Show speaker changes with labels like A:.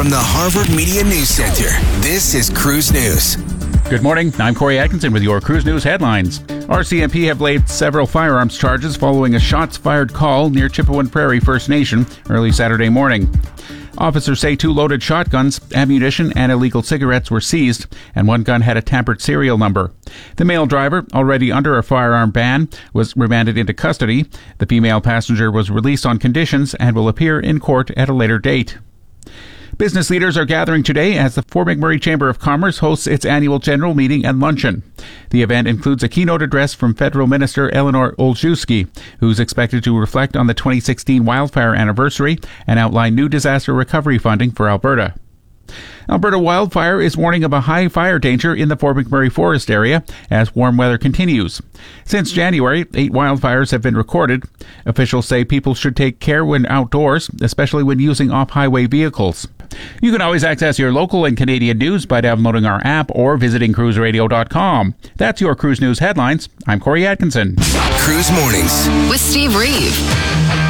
A: From the Harvard Media News Center, this is Cruise News.
B: Good morning. I'm Corey Atkinson with your Cruise News headlines. RCMP have laid several firearms charges following a shots-fired call near Chippewa Prairie First Nation early Saturday morning. Officers say 2 loaded shotguns, ammunition, and illegal cigarettes were seized, and 1 gun had a tampered serial number. The male driver, already under a firearm ban, was remanded into custody. The female passenger was released on conditions and will appear in court at a later date. Business leaders are gathering today as the Fort McMurray Chamber of Commerce hosts its annual general meeting and luncheon. The event includes a keynote address from Federal Minister Eleanor Olszewski, who's expected to reflect on the 2016 wildfire anniversary and outline new disaster recovery funding for Alberta. Alberta Wildfire is warning of a high fire danger in the Fort McMurray forest area as warm weather continues. Since January, 8 wildfires have been recorded. Officials say people should take care when outdoors, especially when using off-highway vehicles. You can always access your local and Canadian news by downloading our app or visiting cruiseradio.com. That's your Cruise News headlines. I'm Corey Atkinson.
A: Cruise Mornings
C: with Steve Reeve.